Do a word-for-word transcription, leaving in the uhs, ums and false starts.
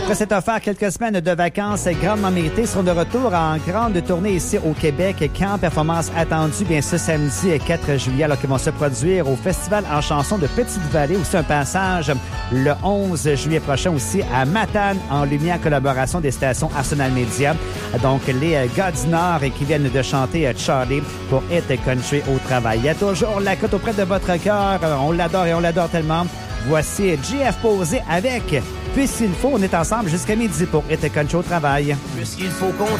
Après s'être offert quelques semaines de vacances grandement méritées, seront de retour en grande tournée ici au Québec. Quand performance attendue, bien ce samedi quatre juillet, alors qu'ils vont se produire au Festival en chansons de Petite-Vallée. Aussi un passage le onze juillet prochain aussi à Matane en lumière collaboration des stations Arsenal Media. Donc les gars du Nord qui viennent de chanter Charlie pour Hit Country au travail. Il y a toujours la cote auprès de votre cœur. On l'adore et on l'adore tellement. Voici J F Posé avec Puisqu'il faut. On est ensemble jusqu'à midi pour Hit Country au travail. Puisqu'il faut qu'on